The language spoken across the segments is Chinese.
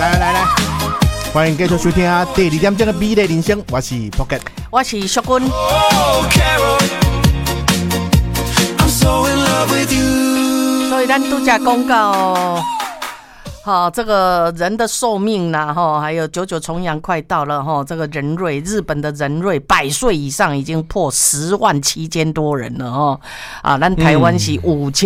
来，欢迎继续收听第2点钟的美丽人生，我是 Pocket， 我是淑君。所以咱都在公告。好，这个人的寿命啦，还有99重阳快到了哈，这个人瑞，日本的人瑞100岁以上已经破10万7000多人了哈，啊，咱台湾是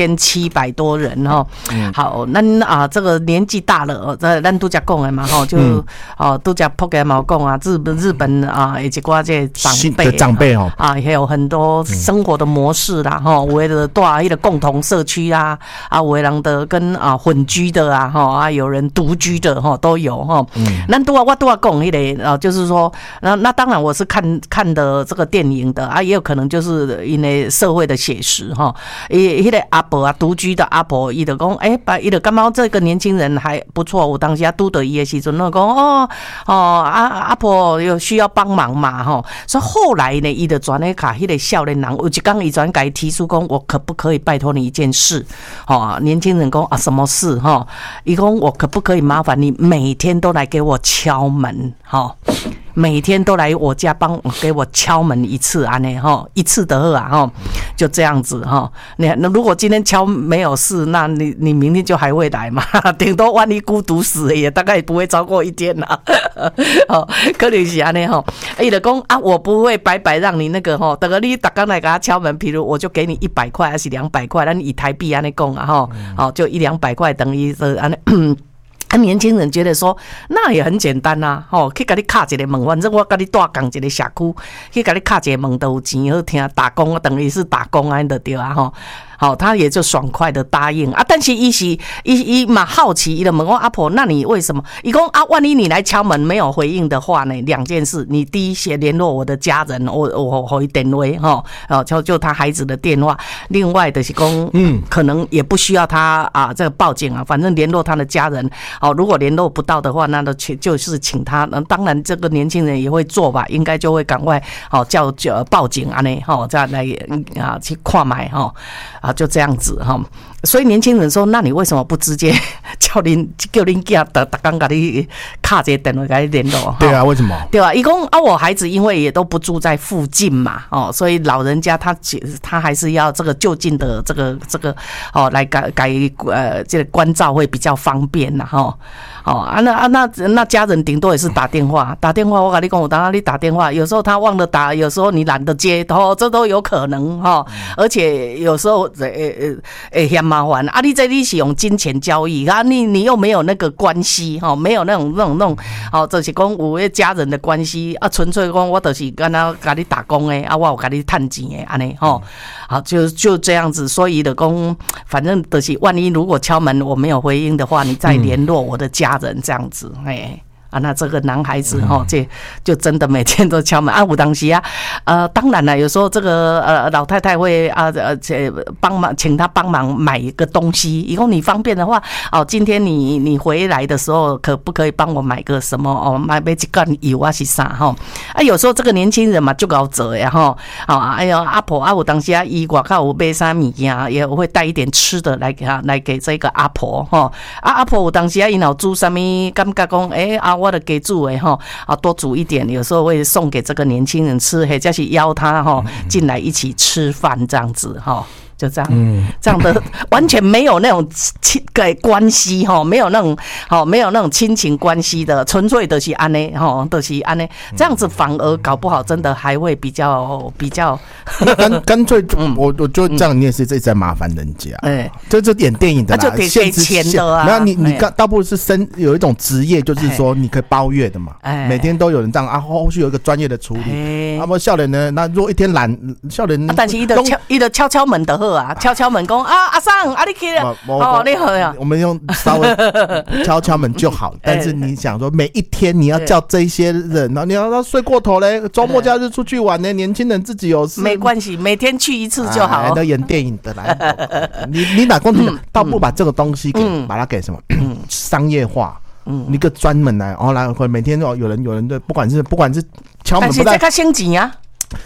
5700多人哈。好，咱这个年纪大了，咱都在讲的嘛哈，就都在破个毛讲啊，日本啊，以及挂这长辈哦啊，还有很多生活的模式啦哈，为了多一个共同社区啊，为人的跟混居的啊哈。有人独居的都有哈，那我都要讲迄个就是说，那当然我是看的这个电影的啊，也有可能就是因为社会的写实哈，迄个阿婆啊，独居的阿婆，伊就讲，把伊就感觉这个年轻人还不错，我当时拄到伊的时阵，我讲阿婆有需要帮忙嘛哈，所以后来呢，伊就转来卡迄个少年人，有一天伊转给提出讲，我可不可以拜托你一件事？年轻人讲什么事哈？伊讲。我可不可以麻烦你每天都来给我敲门？每天都来我家给我敲门一次啊，一次得啊，就这样子哈。那如果今天敲没有事，那你明天就还会来嘛？顶多万一孤独死也大概不会超过1天啦。可能是安尼哈，伊就讲啊，我不会白白让你那个哈，等个你大刚来给他敲门，比如我就给你100块还是200块，咱以台币安尼讲啊哈，就100-200块等于安尼。年轻人觉得说那也很简单啊，去给你卡一个门，反正我给你大港一个社区，去给你卡一个门都有钱好听，打工等于是打工安的对啊哈。好，他也就爽快的答应啊，但是伊嘛好奇，伊就问我阿婆，那你为什么？伊讲啊，万一你来敲门没有回应的话呢，2件事，你第一先联络我的家人，我回电话哈，就他孩子的电话，另外的是讲，可能也不需要他这个报警啊，反正联络他的家人，如果联络不到的话，那就是请他，当然这个年轻人也会做吧，应该就会赶快叫报警啊呢，再来去看买哈。就这样子哈，所以年轻人说，那你为什么不直接叫恁囝打刚给你卡这电话给你联络？ 对啊，为什么？ 对啊，一共我孩子因为也都不住在附近嘛，所以老人家他还是要这个就近的这个来这个关照会比较方便呐哈。那家人顶多也是打电话，我跟你讲，我当你打电话，有时候他忘了打，有时候你懒得接，这都有可能哈。而且有时候嫌麻烦啊！你是用金钱交易啊，你又没有那个关系哈，没有那种就是讲有个家人的关系啊，纯粹讲我就是跟他给你打工的啊，我有给你赚钱的安尼哈，好就这样子，所以的讲，反正就是万一如果敲门我没有回应的话，你再联络我的家人这样子，那这个男孩子这就真的每天都敲门啊！有当时当然了，有时候这个老太太会帮忙，请他帮忙买一个东西。以后你方便的话，今天你回来的时候，可不可以帮我买个什么？买一罐油啊是啥哈？有时候这个年轻人嘛就搞做呀哈！哎呦阿婆有当时伊外口有买啥物件，也会带一点吃的来给这个阿婆哈。阿婆有当时伊若煮啥物，感觉讲我的给煮的多煮一点，有时候会送给这个年轻人吃，或者是邀他进来一起吃饭这样子就这样，这样的完全没有那种关系没有那种亲情关系的，纯粹的是安尼就是安尼，这样子反而搞不好真的还会比较干脆我就这样，你也是在麻烦人家，这演电影的啦， 就得给钱的啊。 没有你倒不如是有一种职业，就是说你可以包月的嘛，每天都有人这样后续有一个专业的处理。不少年呢，那如果一天懒，少年但是伊的敲门的敲门讲阿桑你去了你好呀， 我们用稍微敲门就好。但是你想说每一天你要叫这些人，然后你要睡过头嘞，周末假日出去玩呢，年轻人自己有事没关系，每天去一次就好。 那演电影的来，你哪公平？倒不把这个东西把它给什么商业化？一个专门来会每天有人的，不管是敲门， 但是这个升级啊。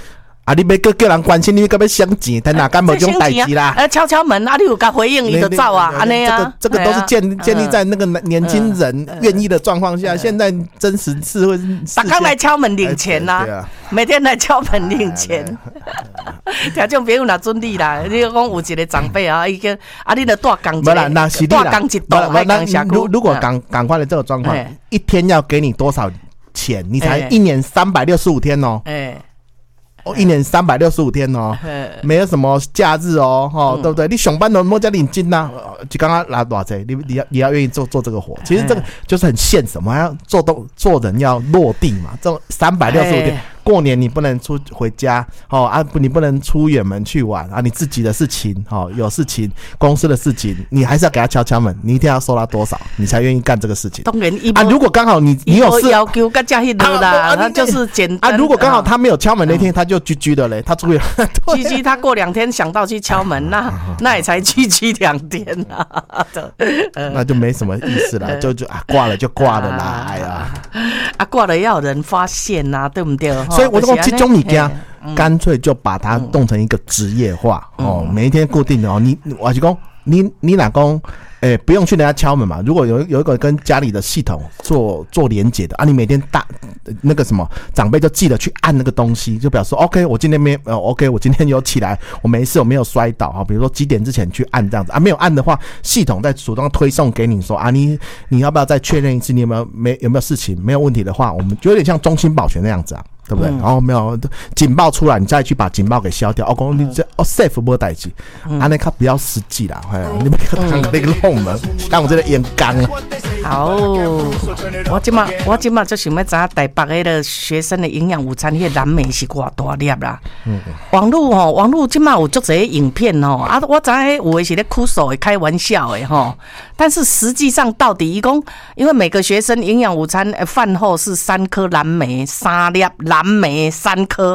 啊，你要叫人关心，你要想钱，他哪敢无这种代志啦？ 敲敲门啊，你有甲回应，伊就走啊，安尼啊。 这个都是建立在那个年轻人愿意的状况下。现在真实社会， 大刚来敲门领钱呐，每天来敲门领钱。听众朋友若准你啦，你讲有一个长辈啊，已经啊，你著大工一个，大工一道，爱工社区。 如果赶快的这个状况，一天要给你多少钱？你才一年365天哦。一年365天哦，没有什么假日哦，对不对？你上班都莫加领金呐，就刚刚拿多少钱？你要愿意做这个活，其实这个就是很现实，我们要做人要落地嘛。这365天，过年你不能回家你不能出远门去玩啊，你自己的事情有事情，公司的事情，你还是要给他敲敲门，你一定要收他多少，你才愿意干这个事情。 当然如果刚好你有事要求更加迄个啦，那就是简单如果刚好他没有敲门那天，他就居的嘞，他出去居他过2天想到去敲门，那也才居2天啊， 那就没什么意思了，就挂了就挂了啦，哎呀， 挂了要有人发现呐，对不对？ 所以我说这种物件，干脆就把它弄成一个职业化每一天固定的我是讲你哪讲不用去人家敲门嘛。如果有一个跟家里的系统做连结的你每天那个什么长辈就记得去按那个东西，就表示 OK， 我今天OK， 我今天有起来，我没事，我没有摔倒比如说几点之前去按这样子没有按的话，系统再主动推送给你说你要不要再确认一次，你有没有事情，没有问题的话，我们就有点像中心保全那样子对不对？然后没有警报出来，你再去把警报给消掉。你这safe 没代志，那较比较实际啦。你们看那个弄门，像我这个烟缸。 好，我今嘛就想要知道台北的学生的营养午餐，那个蓝莓是多大粒啦？网络今嘛有足侪影片我知道有的是咧酷手的开玩笑的但是实际上到底因为每个学生营养午餐饭后是3颗蓝莓，3粒蓝莓3颗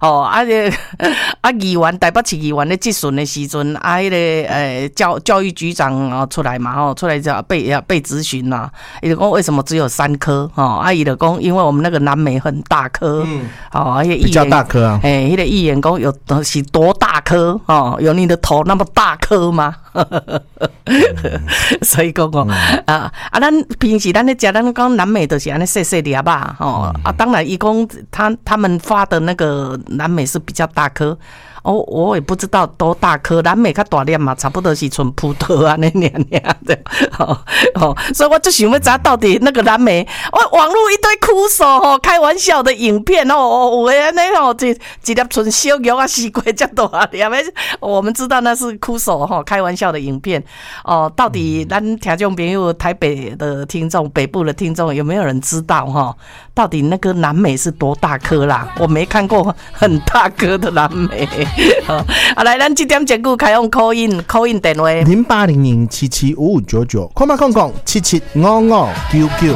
议员台北市议员咧质询的时阵迄个教育局长出来嘛出来就被质询啦，伊就讲为什么只有3颗伊就讲因为我们那个蓝莓很大颗比较大颗啊， 迄个议员讲有是多大颗有你的头那么大颗吗？所以讲咱平时咱咧食，咱讲蓝莓就是安尼细细粒当然伊讲他们发的那个蓝莓是比较大颗我也不知道多大颗，蓝莓较大粒嘛，差不多是像葡萄啊那的所以我就想要知道到底那个蓝莓，网络一堆酷手开玩笑的影片有的安尼一粒像小玉四过这大粒，我们知道那是酷手开玩笑的影片到底咱听众朋友台北的听众、北部的听众有没有人知道到底那个蓝莓是多大颗啦？我没看过很大颗的蓝莓。来，咱这点节目开用 call in 电话 0800775599，空空775599。